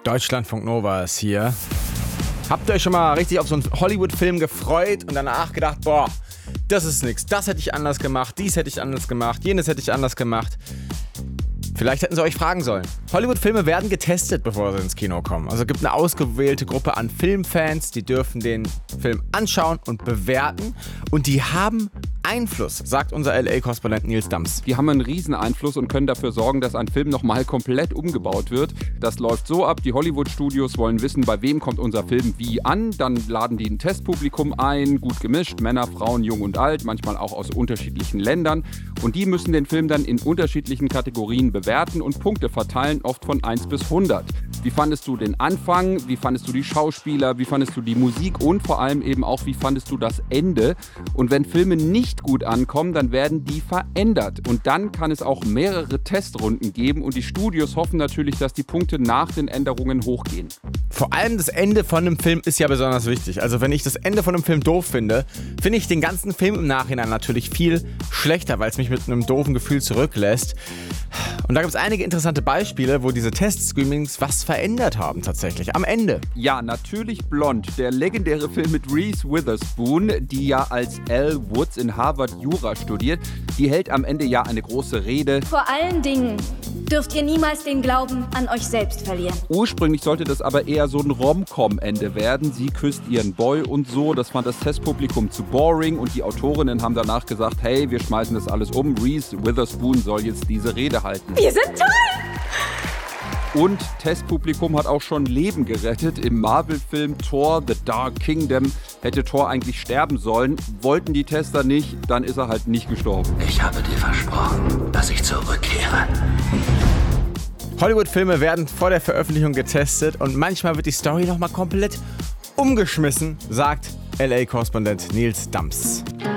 Deutschlandfunk Nova ist hier. Habt ihr euch schon mal richtig auf so einen Hollywood-Film gefreut und danach gedacht, boah, das ist nix, das hätte ich anders gemacht, dies hätte ich anders gemacht, jenes hätte ich anders gemacht. Vielleicht hätten sie euch fragen sollen. Hollywood-Filme werden getestet, bevor sie ins Kino kommen. Also es gibt eine ausgewählte Gruppe an Filmfans, die dürfen den Film anschauen und bewerten. Und die haben Einfluss, sagt unser LA-Korrespondent Nils Dams. Die haben einen riesen Einfluss und können dafür sorgen, dass ein Film nochmal komplett umgebaut wird. Das läuft so ab, die Hollywood-Studios wollen wissen, bei wem kommt unser Film wie an. Dann laden die ein Testpublikum ein, gut gemischt, Männer, Frauen, jung und alt, manchmal auch aus unterschiedlichen Ländern. Und die müssen den Film dann in unterschiedlichen Kategorien bewerten und Punkte verteilen, oft von 1 bis 100. Wie fandest du den Anfang? Wie fandest du die Schauspieler? Wie fandest du die Musik? Und vor allem eben auch, wie fandest du das Ende? Und wenn Filme nicht gut ankommen, dann werden die verändert. Und dann kann es auch mehrere Testrunden geben. Und die Studios hoffen natürlich, dass die Punkte nach den Änderungen hochgehen. Vor allem das Ende von einem Film ist ja besonders wichtig. Also wenn ich das Ende von einem Film doof finde, finde ich den ganzen Film im Nachhinein natürlich viel schlechter, weil es mich mit einem doofen Gefühl zurücklässt. Und da gibt es einige interessante Beispiele, wo diese Test-Screenings was verändert haben tatsächlich, am Ende. Ja, natürlich Blond, der legendäre Film mit Reese Witherspoon, die ja als Elle Woods in Harvard Jura studiert, die hält am Ende ja eine große Rede. Vor allen Dingen dürft ihr niemals den Glauben an euch selbst verlieren. Ursprünglich sollte das aber eher so ein Rom-Com-Ende werden. Sie küsst ihren Boy und so. Das fand das Testpublikum zu boring und die Autorinnen haben danach gesagt, hey, wir schmeißen das alles um. Reese Witherspoon soll jetzt diese Rede halten. Wir sind toll! Und Testpublikum hat auch schon Leben gerettet. Im Marvel-Film Thor: The Dark Kingdom hätte Thor eigentlich sterben sollen. Wollten die Tester nicht, dann ist er halt nicht gestorben. Ich habe dir versprochen, dass ich zurückkehre. Hollywood-Filme werden vor der Veröffentlichung getestet und manchmal wird die Story nochmal komplett umgeschmissen, sagt LA-Korrespondent Nils Dams.